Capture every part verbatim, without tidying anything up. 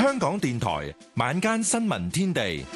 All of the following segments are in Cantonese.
香港電台晚間新聞天地，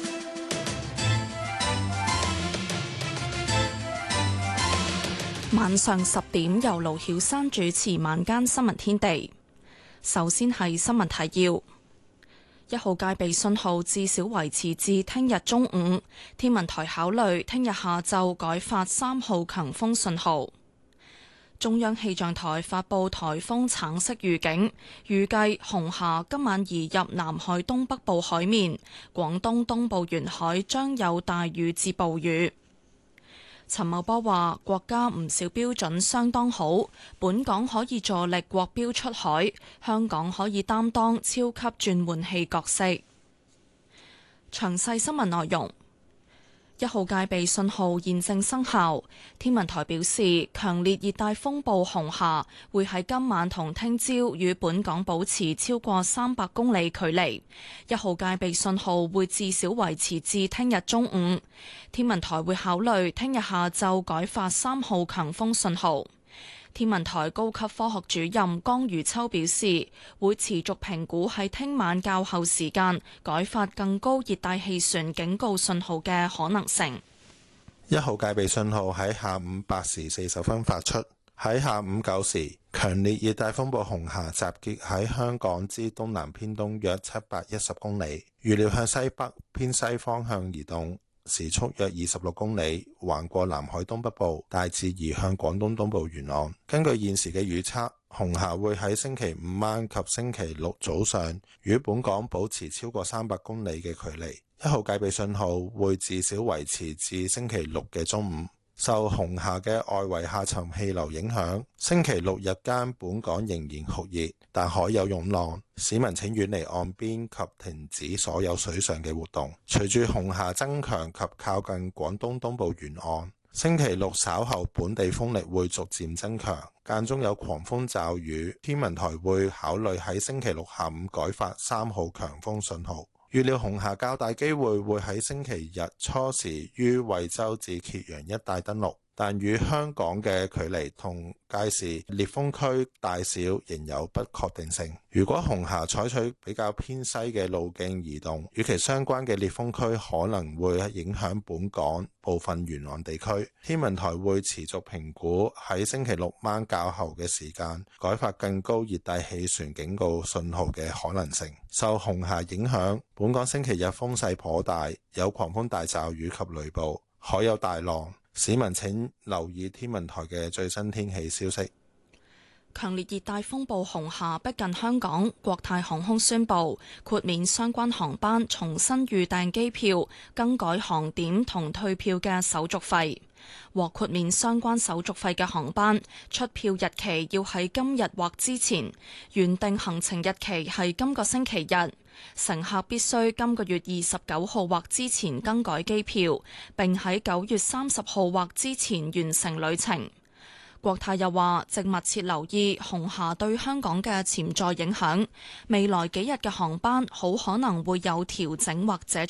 晚上十點由盧曉珊主持晚間新聞天地。首先係新聞提要：一號戒備信號至少維持至聽日中午，天文台考慮聽日下晝改發三號強風信號。中央氣象台發布颱風橙色預警，預計紅霞今晚移入南海東北部海面，廣東東部沿海將有大雨至暴雨。陳茂波話：國家唔少標準相當好，本港可以助力國標出海，香港可以擔當超級轉換器角色。詳細新聞內容。一號戒備信號現正生效，天文台表示，強烈熱帶風暴紅霞會喺今晚同聽朝與本港保持超過三百公里距離。一號戒備信號會至少維持至聽日中午，天文台會考慮聽日下晝改發三號強風信號。天文台高級科學主任江如秋表示，會持續評估喺聽晚較後時間改發更高熱帶氣旋警告信號嘅可能性。 一號戒備信號喺下午八時四十分發出，喺下午九時，強烈熱帶風暴紅霞集結喺香港之東南偏東約七百一十公里，預料向西北偏西方向移動，時速約二十六公里，橫過南海東北部，大致移向廣東東部沿岸。根據現時嘅預測，紅霞會喺星期五晚及星期六早上與本港保持超過三百公里嘅距離。一號戒備信號會至少維持至星期六嘅中午。受紅霞嘅外圍下沉氣流影響，星期六日間本港仍然酷熱，但海有湧浪，市民請遠離岸邊及停止所有水上嘅活動。隨住紅霞增強及靠近廣東東部沿岸，星期六稍後本地風力會逐漸增強，間中有狂風驟雨。天文台會考慮喺星期六下午改發三號強風信號。預料紅霞較大機會會喺星期日初時於惠州至揭陽一帶登陸，但與香港嘅距離同屆時烈風區大小仍有不確定性。如果紅霞採取比較偏西嘅路徑移動，與其相關嘅烈風區可能會影響本港部分沿岸地區。天文台會持續評估喺星期六晚較後嘅時間改發更高熱帶氣旋警告信號嘅可能性。受紅霞影響，本港星期日風勢頗大，有狂風大驟雨及雷暴，海有大浪。市民請留意天文台嘅最新天氣消息。 強烈熱帶風暴紅霞逼近香港，國泰航空宣布豁免相關航班重新預訂機票、更改航點同退票嘅手續費。獲豁免相關手續費嘅航班，出票日期要喺今日或之前，原定行程日期係今個星期日。乘客必須今個月二十九號或之前更改機票，並喺九月三十號或之前完成旅程。國泰又話，正密切留意紅霞對香港嘅潛在影響，未來幾日嘅航班好可能會有調整或者